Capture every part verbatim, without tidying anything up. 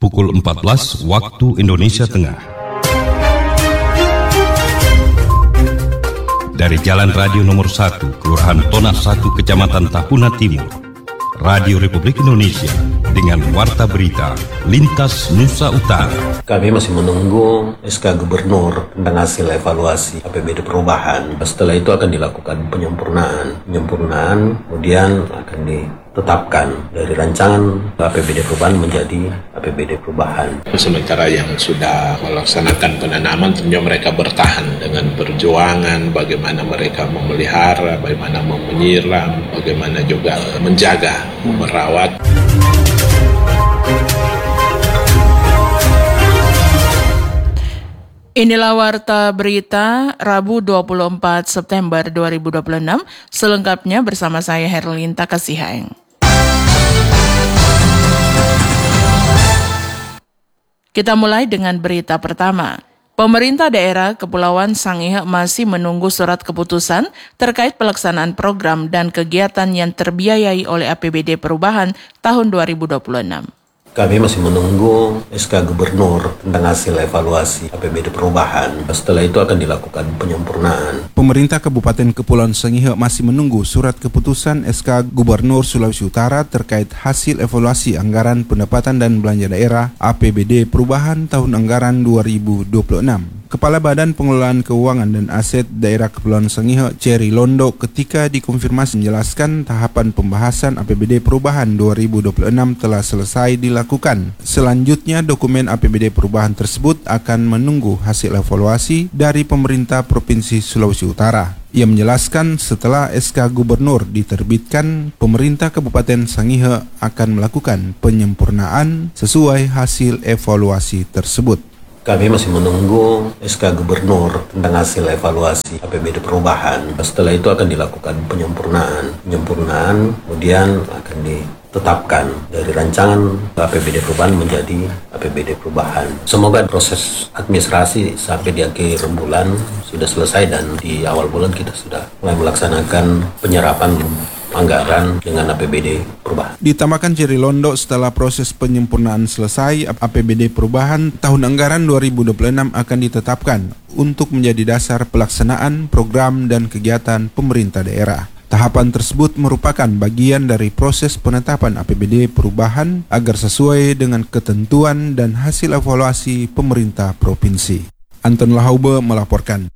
pukul empat belas waktu Indonesia Tengah. Dari Jalan Radio Nomor satu, Kelurahan Tona satu, Kecamatan Tahuna Timur, Radio Republik Indonesia dengan Warta Berita Lintas Nusa Utara. Kami masih menunggu S K Gubernur tentang hasil evaluasi A P B D perubahan. Setelah itu akan dilakukan penyempurnaan. Penyempurnaan kemudian akan ditetapkan dari rancangan A P B D perubahan menjadi A P B D perubahan. Sementara yang sudah melaksanakan penanaman tentunya mereka bertahan dengan perjuangan, bagaimana mereka memelihara, bagaimana menyiram, bagaimana juga menjaga, merawat. Inilah Warta Berita Rabu dua puluh empat September dua ribu dua puluh enam, selengkapnya bersama saya Herlinta Kasihang. Kita mulai dengan berita pertama. Pemerintah daerah Kepulauan Sangihe masih menunggu surat keputusan terkait pelaksanaan program dan kegiatan yang terbiayai oleh A P B D perubahan tahun dua ribu dua puluh enam. Kami masih menunggu S K Gubernur tentang hasil evaluasi A P B D perubahan. Setelah itu akan dilakukan penyempurnaan. Pemerintah Kabupaten Kepulauan Sangihe masih menunggu surat keputusan S K Gubernur Sulawesi Utara terkait hasil evaluasi anggaran pendapatan dan belanja daerah A P B D perubahan tahun anggaran dua ribu dua puluh enam. Kepala Badan Pengelolaan Keuangan dan Aset Daerah Kepulauan Sangihe, Cherry Londo, ketika dikonfirmasi menjelaskan tahapan pembahasan A P B D perubahan dua ribu dua puluh enam telah selesai dilakukan. Selanjutnya, dokumen A P B D perubahan tersebut akan menunggu hasil evaluasi dari pemerintah Provinsi Sulawesi Utara. Ia menjelaskan setelah S K Gubernur diterbitkan, pemerintah Kabupaten Sangihe akan melakukan penyempurnaan sesuai hasil evaluasi tersebut. Kami masih menunggu S K Gubernur tentang hasil evaluasi A P B D perubahan. Setelah itu akan dilakukan penyempurnaan. Penyempurnaan kemudian akan ditetapkan dari rancangan A P B D perubahan menjadi A P B D perubahan. Semoga proses administrasi sampai di akhir bulan sudah selesai dan di awal bulan kita sudah mulai melaksanakan penyerapan anggaran dengan A P B D perubahan. Ditambahkan Cherry Londo, setelah proses penyempurnaan selesai, A P B D perubahan tahun anggaran dua ribu dua puluh enam akan ditetapkan untuk menjadi dasar pelaksanaan program dan kegiatan pemerintah daerah. Tahapan tersebut merupakan bagian dari proses penetapan A P B D perubahan agar sesuai dengan ketentuan dan hasil evaluasi pemerintah provinsi. Anton Lahaube melaporkan.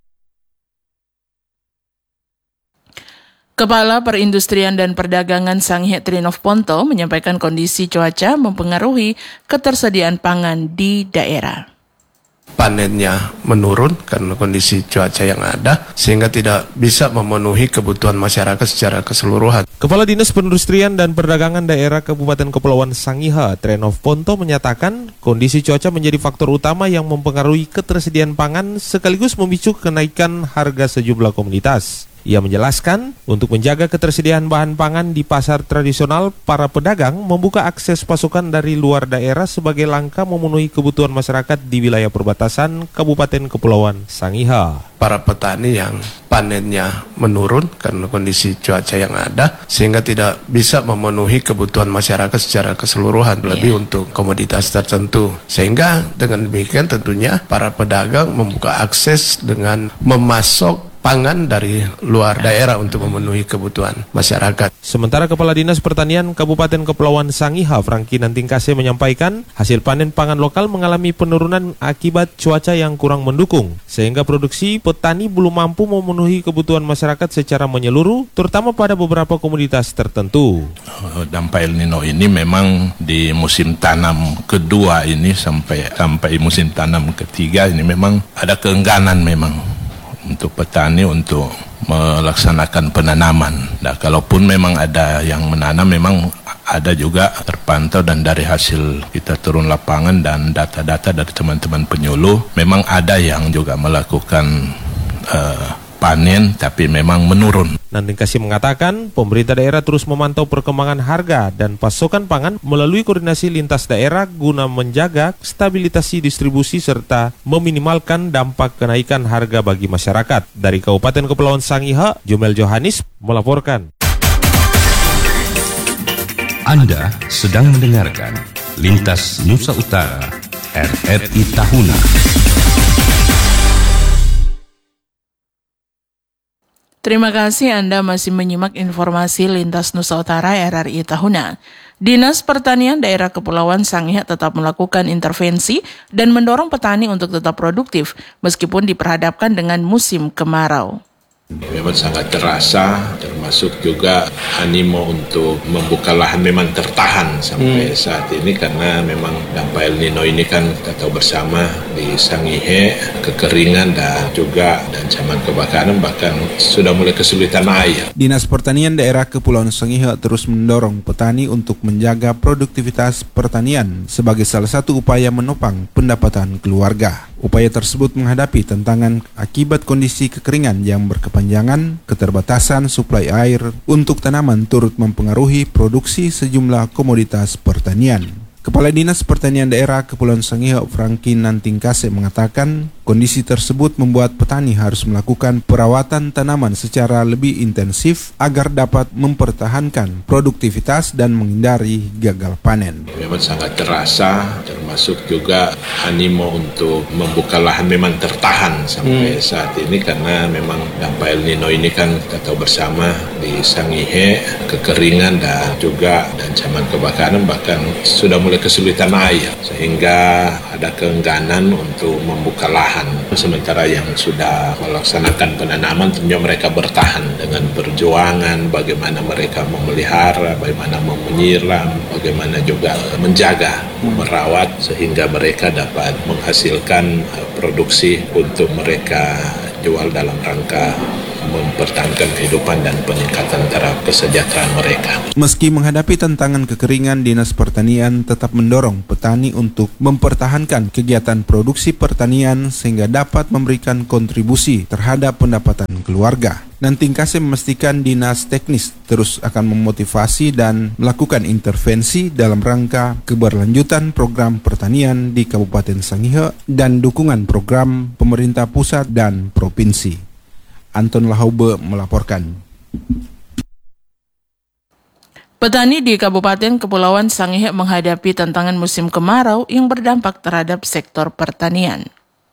Kepala Perindustrian dan Perdagangan Sangihe Trinov Ponto menyampaikan kondisi cuaca mempengaruhi ketersediaan pangan di daerah. Panennya menurun karena kondisi cuaca yang ada, sehingga tidak bisa memenuhi kebutuhan masyarakat secara keseluruhan. Kepala Dinas Perindustrian dan Perdagangan Daerah Kabupaten Kepulauan Sangihe, Trinov Ponto, menyatakan kondisi cuaca menjadi faktor utama yang mempengaruhi ketersediaan pangan sekaligus memicu kenaikan harga sejumlah komoditas. Ia menjelaskan, untuk menjaga ketersediaan bahan pangan di pasar tradisional, para pedagang membuka akses pasokan dari luar daerah sebagai langkah memenuhi kebutuhan masyarakat di wilayah perbatasan Kabupaten Kepulauan Sangihe. Para petani yang panennya menurun karena kondisi cuaca yang ada, sehingga tidak bisa memenuhi kebutuhan masyarakat secara keseluruhan, lebih yeah. untuk komoditas tertentu. Sehingga dengan demikian tentunya para pedagang membuka akses dengan memasok pangan dari luar daerah untuk memenuhi kebutuhan masyarakat. Sementara Kepala Dinas Pertanian Kabupaten Kepulauan Sangihe, Franky Nantingkase, menyampaikan hasil panen pangan lokal mengalami penurunan akibat cuaca yang kurang mendukung, sehingga produksi petani belum mampu memenuhi kebutuhan masyarakat secara menyeluruh, terutama pada beberapa komoditas tertentu. Dampak El Nino ini memang di musim tanam kedua ini sampai sampai musim tanam ketiga ini memang ada keengganan memang untuk petani untuk melaksanakan penanaman. Nah, kalaupun memang ada yang menanam, memang ada juga terpantau dan dari hasil kita turun lapangan dan data-data dari teman-teman penyuluh, memang ada yang juga melakukan uh, panen tapi memang menurun. Nantingkase mengatakan pemerintah daerah terus memantau perkembangan harga dan pasokan pangan melalui koordinasi lintas daerah guna menjaga stabilitas distribusi serta meminimalkan dampak kenaikan harga bagi masyarakat. Dari Kabupaten Kepulauan Sangihe, Jumel Johanis melaporkan. Anda sedang mendengarkan Lintas Nusa Utara, R R I Tahuna. Terima kasih Anda masih menyimak informasi Lintas Nusa Utara R R I Tahuna. Dinas Pertanian Daerah Kepulauan Sangihe tetap melakukan intervensi dan mendorong petani untuk tetap produktif meskipun diperhadapkan dengan musim kemarau. Memang sangat terasa, termasuk juga animo untuk membuka lahan memang tertahan sampai hmm. saat ini karena memang dampak El Nino ini kan kita tahu bersama di Sangihe, kekeringan dan juga ancaman kebakaran, bahkan sudah mulai kesulitan air. Dinas Pertanian Daerah Kepulauan Sangihe terus mendorong petani untuk menjaga produktivitas pertanian sebagai salah satu upaya menopang pendapatan keluarga. Upaya tersebut menghadapi tantangan akibat kondisi kekeringan yang berkepanjangan, keterbatasan suplai air untuk tanaman turut mempengaruhi produksi sejumlah komoditas pertanian. Kepala Dinas Pertanian Daerah Kepulauan Sangihe Franky Nantingkase mengatakan kondisi tersebut membuat petani harus melakukan perawatan tanaman secara lebih intensif agar dapat mempertahankan produktivitas dan menghindari gagal panen. Memang sangat terasa, termasuk juga animo untuk membuka lahan memang tertahan sampai hmm. saat ini karena memang dampak El Nino ini kan kita tahu bersama di Sangihe, kekeringan dan juga ancaman kebakaran, bahkan sudah mulai kesulitan air sehingga ada keengganan untuk membuka lahan. Sementara yang sudah melaksanakan penanaman tentunya mereka bertahan dengan perjuangan bagaimana mereka memelihara, bagaimana menyiram, bagaimana juga menjaga, merawat sehingga mereka dapat menghasilkan produksi untuk mereka jual dalam rangka mempertahankan kehidupan dan peningkatan taraf kesejahteraan mereka. Meski menghadapi tantangan kekeringan, Dinas Pertanian tetap mendorong petani untuk mempertahankan kegiatan produksi pertanian sehingga dapat memberikan kontribusi terhadap pendapatan keluarga. Nantingkase memastikan dinas teknis terus akan memotivasi dan melakukan intervensi dalam rangka keberlanjutan program pertanian di Kabupaten Sangihe dan dukungan program pemerintah pusat dan provinsi. Anton Lahaube melaporkan. Petani di Kabupaten Kepulauan Sangihe menghadapi tantangan musim kemarau yang berdampak terhadap sektor pertanian.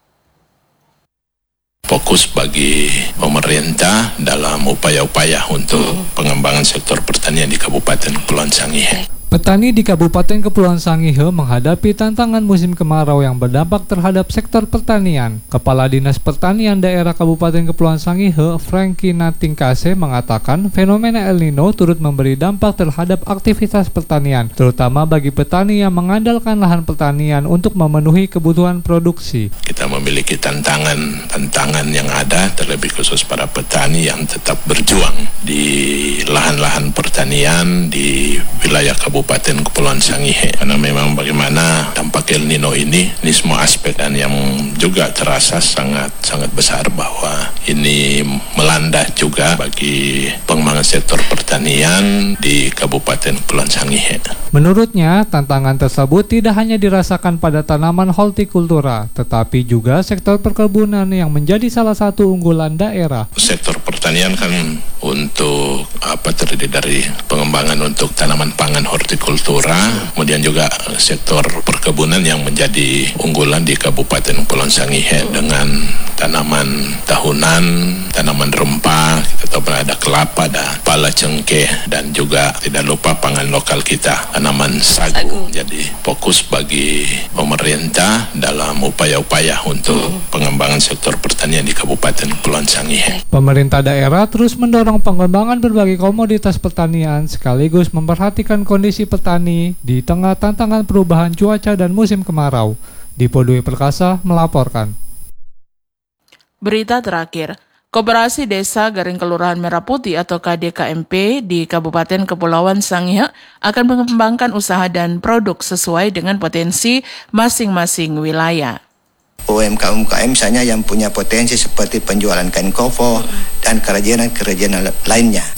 Fokus bagi pemerintah dalam upaya-upaya untuk pengembangan sektor pertanian di Kabupaten Kepulauan Sangihe. Petani di Kabupaten Kepulauan Sangihe menghadapi tantangan musim kemarau yang berdampak terhadap sektor pertanian. Kepala Dinas Pertanian Daerah Kabupaten Kepulauan Sangihe, Franky Nantingkase, mengatakan fenomena El Nino turut memberi dampak terhadap aktivitas pertanian, terutama bagi petani yang mengandalkan lahan pertanian untuk memenuhi kebutuhan produksi. Kita memiliki tantangan-tantangan yang ada, terlebih khusus para petani yang tetap berjuang di lahan-lahan pertanian di wilayah Kabupaten Kabupaten Kepulauan Sangihe, karena memang bagaimana dampak El Nino ini, ini semua aspek dan yang juga terasa sangat sangat besar bahwa ini melanda juga bagi pengembangan sektor pertanian di Kabupaten Kepulauan Sangihe. Menurutnya, tantangan tersebut tidak hanya dirasakan pada tanaman hortikultura, tetapi juga sektor perkebunan yang menjadi salah satu unggulan daerah. Sektor pertanian kan untuk apa terdiri dari pengembangan untuk tanaman pangan hortikultura, kemudian juga sektor perkebunan yang menjadi unggulan di Kabupaten Kepulauan Sangihe dengan tanaman tahunan, tanaman rempah, kita tahu ada kelapa, ada pala cengkeh, dan juga tidak lupa pangan lokal kita, tanaman sagu. Jadi fokus bagi pemerintah dalam upaya-upaya untuk pengembangan sektor pertanian di Kabupaten Kepulauan Sangihe. Pemerintah daerah terus mendorong pengembangan berbagai komoditas pertanian sekaligus memperhatikan kondisi petani di tengah tantangan perubahan cuaca dan musim kemarau. Dipo Dwi Perkasa melaporkan. Berita terakhir, Koperasi Desa Garing Kelurahan Merah Putih atau K D K M P di Kabupaten Kepulauan Sangihe akan mengembangkan usaha dan produk sesuai dengan potensi masing-masing wilayah. U M K M U M K M misalnya yang punya potensi seperti penjualan kain kofo dan kerajinan-kerajinan lainnya.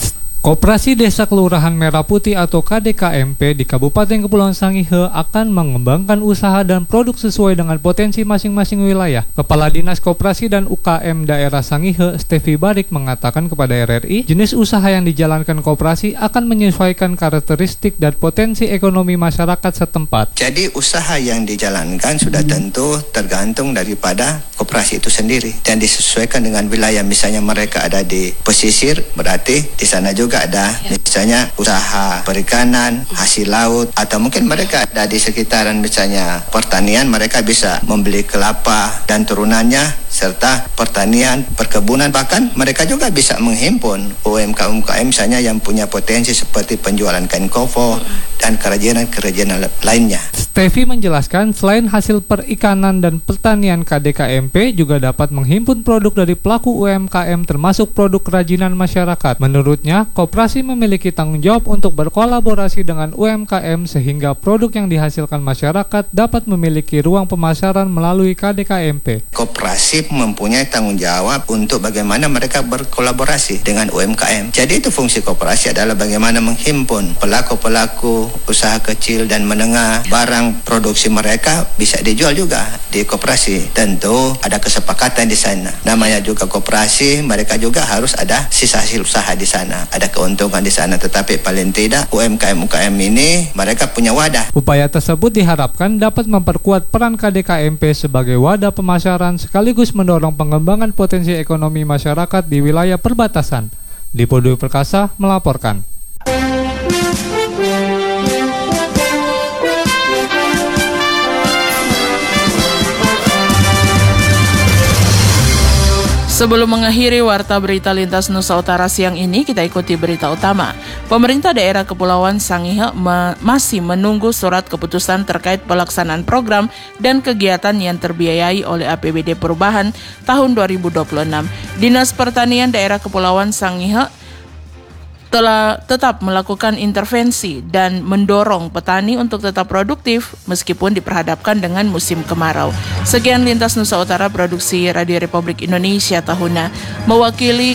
Koperasi Desa Kelurahan Merah Putih atau K D K M P di Kabupaten Kepulauan Sangihe akan mengembangkan usaha dan produk sesuai dengan potensi masing-masing wilayah. Kepala Dinas Koperasi dan U K M Daerah Sangihe, Stevi Barik, mengatakan kepada R R I, jenis usaha yang dijalankan koperasi akan menyesuaikan karakteristik dan potensi ekonomi masyarakat setempat. Jadi usaha yang dijalankan sudah tentu tergantung daripada koperasi itu sendiri dan disesuaikan dengan wilayah. Misalnya mereka ada di pesisir, berarti di sana juga ada misalnya usaha perikanan, hasil laut, atau mungkin mereka ada di sekitaran misalnya pertanian, mereka bisa membeli kelapa dan turunannya, serta pertanian, perkebunan, bahkan mereka juga bisa menghimpun U M K M U M K M misalnya yang punya potensi seperti penjualan kain kofo dan kerajinan-kerajinan lainnya. Stevi menjelaskan selain hasil perikanan dan pertanian, K D K M P juga dapat menghimpun produk dari pelaku U M K M termasuk produk kerajinan masyarakat. Menurutnya, koperasi memiliki tanggung jawab untuk berkolaborasi dengan U M K M sehingga produk yang dihasilkan masyarakat dapat memiliki ruang pemasaran melalui K D K M P. Koperasi mempunyai tanggung jawab untuk bagaimana mereka berkolaborasi dengan U M K M. Jadi itu fungsi koperasi adalah bagaimana menghimpun pelaku-pelaku usaha kecil dan menengah, barang produksi mereka bisa dijual juga di koperasi. Tentu ada kesepakatan di sana. Namanya juga koperasi, mereka juga harus ada sisa hasil usaha di sana. Ada keuntungan di sana, tetapi paling tidak U M K M U M K M ini mereka punya wadah. Upaya tersebut diharapkan dapat memperkuat peran K D K M P sebagai wadah pemasaran sekaligus mendorong pengembangan potensi ekonomi masyarakat di wilayah perbatasan. Dipo Dwi Perkasa melaporkan. Sebelum mengakhiri Warta Berita Lintas Nusa Utara siang ini, kita ikuti berita utama. Pemerintah daerah Kepulauan Sangihe me- masih menunggu surat keputusan terkait pelaksanaan program dan kegiatan yang terbiayai oleh A P B D Perubahan tahun dua ribu dua puluh enam. Dinas Pertanian Daerah Kepulauan Sangihe telah tetap melakukan intervensi dan mendorong petani untuk tetap produktif meskipun diperhadapkan dengan musim kemarau. Sekian Lintas Nusa Utara Produksi Radio Republik Indonesia Tahuna, mewakili